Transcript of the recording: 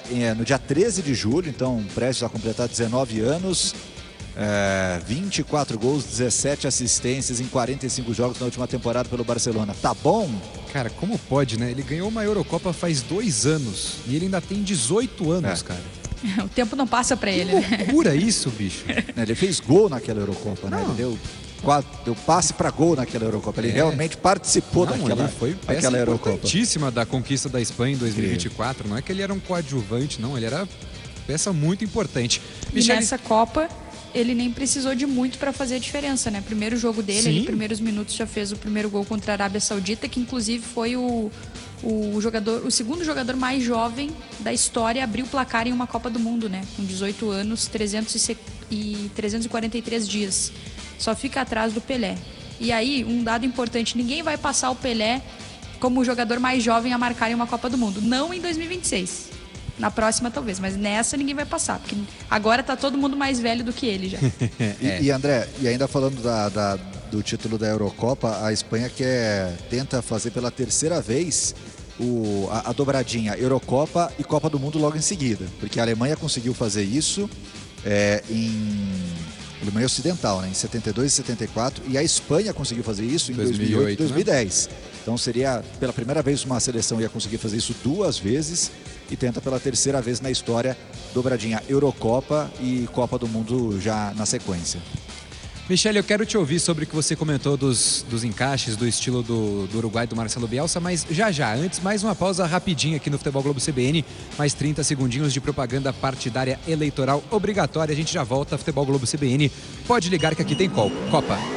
no dia 13 de julho, então prestes a completar 19 anos. 24 gols, 17 assistências em 45 jogos na última temporada pelo Barcelona. Tá bom? Cara, como pode, né? Ele ganhou uma Eurocopa faz 2 anos e ele ainda tem 18 anos, cara. O tempo não passa pra ele, Que loucura isso, bicho. Ele fez gol naquela Eurocopa, né? Ele deu passe para gol naquela Eurocopa. Ele realmente participou daquela foi peça Eurocopa. Importantíssima da conquista da Espanha em 2024. Não é que ele era um coadjuvante, não. Ele era peça muito importante. E nessa Copa, ele nem precisou de muito para fazer a diferença, né? Primeiro jogo dele, ele, primeiros minutos, já fez o primeiro gol contra a Arábia Saudita, que inclusive foi o segundo jogador mais jovem da história a abrir o placar em uma Copa do Mundo, né? Com 18 anos, 343 dias. Só fica atrás do Pelé. E aí, um dado importante, ninguém vai passar o Pelé como o jogador mais jovem a marcar em uma Copa do Mundo. Não em 2026. Na próxima, talvez, mas nessa ninguém vai passar, porque agora tá todo mundo mais velho do que ele já. E André, e ainda falando do título da Eurocopa, a Espanha tenta fazer pela terceira vez a dobradinha Eurocopa e Copa do Mundo logo em seguida, porque a Alemanha conseguiu fazer isso em Alemanha Ocidental, né, em 72 e 74, e a Espanha conseguiu fazer isso em 2008 e 2010. Né? Então seria, pela primeira vez, uma seleção ia conseguir fazer isso 2 vezes e tenta pela terceira vez na história dobradinha Eurocopa e Copa do Mundo já na sequência. Michele, eu quero te ouvir sobre o que você comentou dos encaixes, do estilo do Uruguai, do Marcelo Bielsa, mas já, antes, mais uma pausa rapidinha aqui no Futebol Globo CBN, mais 30 segundinhos de propaganda partidária eleitoral obrigatória. A gente já volta, Futebol Globo CBN. Pode ligar que aqui tem Copa.